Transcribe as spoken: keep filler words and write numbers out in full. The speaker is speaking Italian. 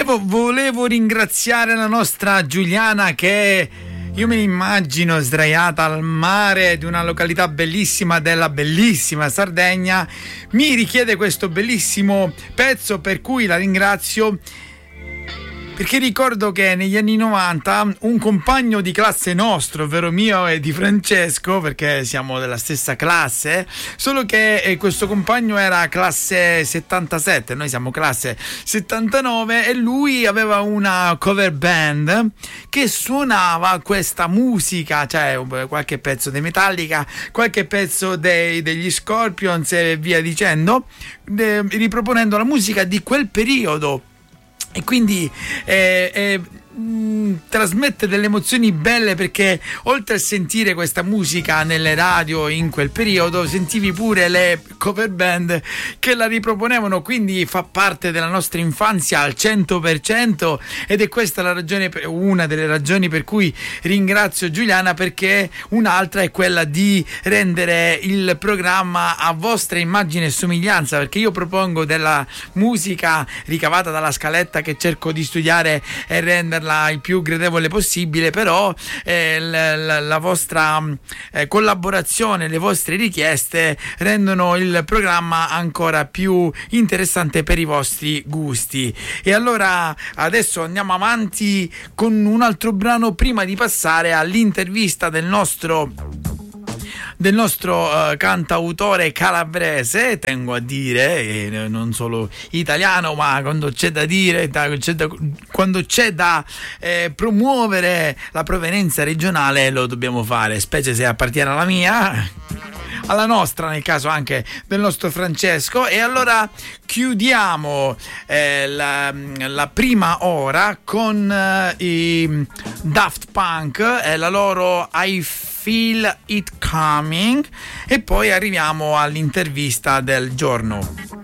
volevo, volevo ringraziare la nostra Giuliana, che io me l'immagino sdraiata al mare di una località bellissima della bellissima Sardegna. Mi richiede questo bellissimo pezzo, per cui la ringrazio, perché ricordo che negli anni novanta un compagno di classe nostro, ovvero mio e di Francesco, perché siamo della stessa classe, solo che questo compagno era classe settantasette, noi siamo classe settantanove, e lui aveva una cover band che suonava questa musica, cioè qualche pezzo dei Metallica, qualche pezzo dei, degli Scorpions e via dicendo, eh, riproponendo la musica di quel periodo. E quindi eh, eh, mh, trasmette delle emozioni belle, perché oltre a sentire questa musica nelle radio in quel periodo, sentivi pure le cover band che la riproponevano, quindi fa parte della nostra infanzia al cento per cento, ed è questa la ragione, una delle ragioni per cui ringrazio Giuliana, perché un'altra è quella di rendere il programma a vostra immagine e somiglianza, perché io propongo della musica ricavata dalla scaletta che cerco di studiare e renderla il più gradevole possibile, però eh, la, la, la vostra eh, collaborazione, le vostre richieste rendono il programma ancora più interessante per i vostri gusti. E allora adesso andiamo avanti con un altro brano prima di passare all'intervista del nostro del nostro uh, cantautore calabrese, tengo a dire, eh, non solo italiano, ma quando c'è da dire, da, c'è da, quando c'è da eh, promuovere la provenienza regionale lo dobbiamo fare, specie se appartiene alla mia, alla nostra, nel caso anche del nostro Francesco. E allora chiudiamo eh, la, la prima ora con eh, i Daft Punk e la loro I Feel It Coming, e poi arriviamo all'intervista del giorno.